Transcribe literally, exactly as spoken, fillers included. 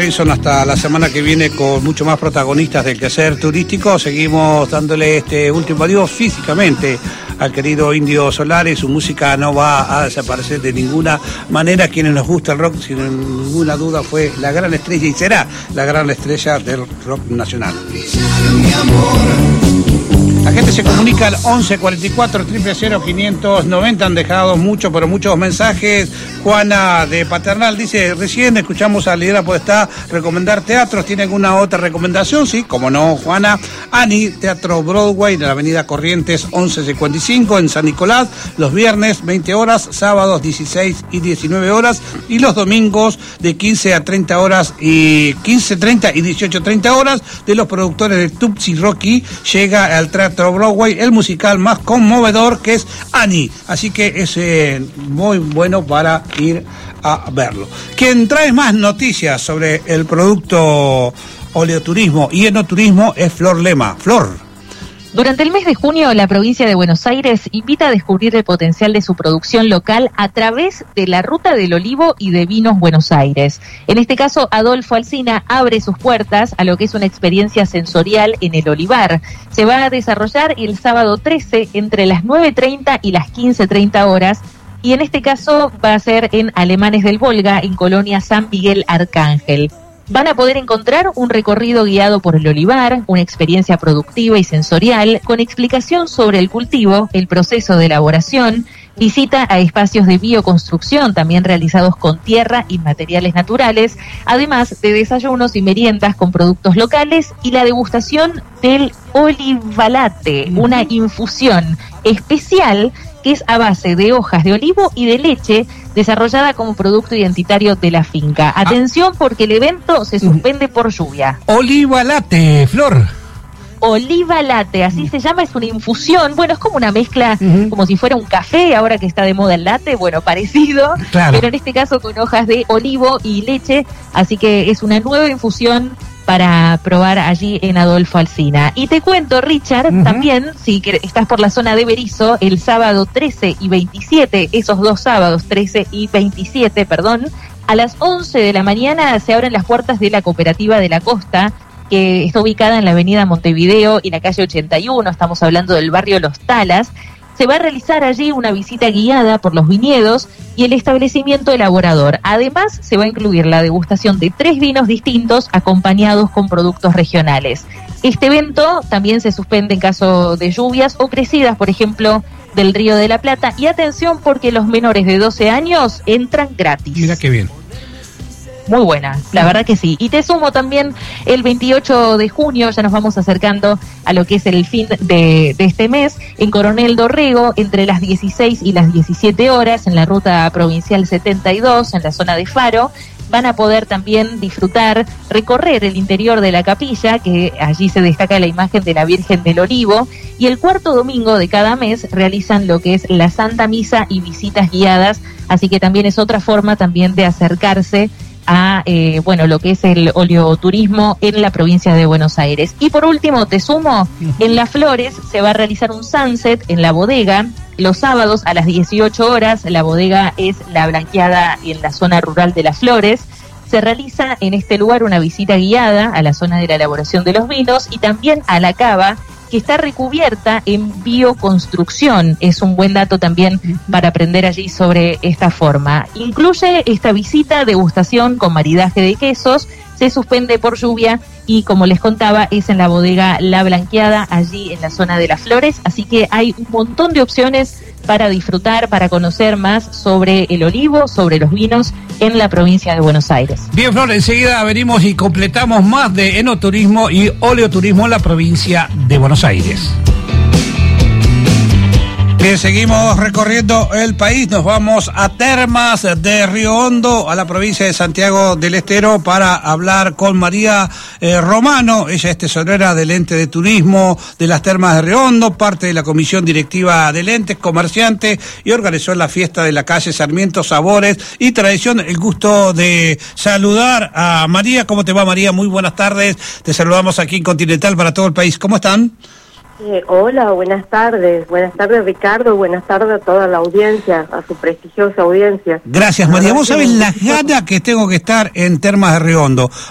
Renson hasta la semana que viene con mucho más protagonistas del quehacer turístico. Seguimos dándole este último adiós físicamente al querido Indio Solari. Su música no va a desaparecer de ninguna manera. Quienes nos gusta el rock, sin ninguna duda, fue la gran estrella y será la gran estrella del rock nacional. La gente se comunica al once cuarenta y cuatro, cero cero cero, quinientos noventa. Han dejado muchos, pero muchos mensajes. Juana de Paternal dice: recién escuchamos a Lidera Podestá recomendar teatros. ¿Tiene alguna otra recomendación? Sí, como no, Juana. Ani, Teatro Broadway, de la avenida Corrientes once cincuenta y cinco, en San Nicolás, los viernes veinte horas, sábados dieciséis y diecinueve horas, y los domingos de quince a treinta horas, y quince treinta y dieciocho treinta horas, de los productores de Tupsi Rocky. Llega al Teatro Broadway el musical más conmovedor, que es Annie. Así que es eh, muy bueno para ir a verlo. Quien trae más noticias sobre el producto oleoturismo y enoturismo es Flor Lema. Flor. Durante el mes de junio, la provincia de Buenos Aires invita a descubrir el potencial de su producción local a través de la Ruta del Olivo y de Vinos Buenos Aires. En este caso, Adolfo Alsina abre sus puertas a lo que es una experiencia sensorial en el olivar. Se va a desarrollar el sábado trece entre las nueve treinta y las quince treinta horas, y en este caso va a ser en Alemanes del Volga, en Colonia San Miguel Arcángel. Van a poder encontrar un recorrido guiado por el olivar, una experiencia productiva y sensorial, con explicación sobre el cultivo, el proceso de elaboración, visita a espacios de bioconstrucción también realizados con tierra y materiales naturales, además de desayunos y meriendas con productos locales y la degustación del olivalate, una infusión especial que es a base de hojas de olivo y de leche, desarrollada como producto identitario de la finca. Atención, porque el evento se suspende por lluvia. Olivalate, Flor. Olivalate, así se llama, es una infusión, bueno, es como una mezcla, uh-huh. como si fuera un café, ahora que está de moda el latte, bueno, parecido, claro. Pero en este caso con hojas de olivo y leche, así que es una nueva infusión para probar allí en Adolfo Alsina. Y te cuento, Richard, uh-huh. también, si estás por la zona de Berisso, el sábado trece y veintisiete, esos dos sábados, trece y veintisiete, perdón, a las once de la mañana se abren las puertas de la Cooperativa de la Costa, que está ubicada en la avenida Montevideo y la calle ochenta y uno, estamos hablando del barrio Los Talas. Se va a realizar allí una visita guiada por los viñedos y el establecimiento elaborador. Además, se va a incluir la degustación de tres vinos distintos acompañados con productos regionales. Este evento también se suspende en caso de lluvias o crecidas, por ejemplo, del Río de la Plata. Y atención, porque los menores de doce años entran gratis. Mira qué bien. Muy buena, la verdad que sí. Y te sumo también el veintiocho de junio, ya nos vamos acercando a lo que es el fin de, de este mes, en Coronel Dorrego, entre las dieciséis y las diecisiete horas, en la ruta provincial setenta y dos, en la zona de Faro, van a poder también disfrutar, recorrer el interior de la capilla, que allí se destaca la imagen de la Virgen del Olivo, y el cuarto domingo de cada mes realizan lo que es la Santa Misa y visitas guiadas, así que también es otra forma también de acercarse a eh, bueno, lo que es el oleoturismo en la provincia de Buenos Aires. Y por último, te sumo, en Las Flores se va a realizar un sunset en la bodega los sábados a las dieciocho horas. La bodega es La Blanqueada y en la zona rural de Las Flores. Se realiza en este lugar una visita guiada a la zona de la elaboración de los vinos y también a la cava, que está recubierta en bioconstrucción. Es un buen dato también para aprender allí sobre esta forma. Incluye esta visita, degustación con maridaje de quesos, se suspende por lluvia y, como les contaba, es en la bodega La Blanqueada, allí en la zona de Las Flores, así que hay un montón de opciones para disfrutar, para conocer más sobre el olivo, sobre los vinos en la provincia de Buenos Aires. Bien, Flor, enseguida venimos y completamos más de enoturismo y oleoturismo en la provincia de Buenos Aires. Bien, seguimos recorriendo el país, nos vamos a Termas de Río Hondo, a la provincia de Santiago del Estero, para hablar con María eh, Romano. Ella es tesorera del ente de turismo de las Termas de Río Hondo, parte de la comisión directiva del ente, comerciante, y organizó la fiesta de la calle Sarmiento, Sabores y Tradición. El gusto de saludar a María. ¿Cómo te va, María? Muy buenas tardes, te saludamos aquí en Continental para todo el país. ¿Cómo están? Eh, hola, buenas tardes. Buenas tardes, Ricardo. Buenas tardes a toda la audiencia, a su prestigiosa audiencia. Gracias, María. Vos sabés las ganas que tengo que estar en Termas de Río Hondo.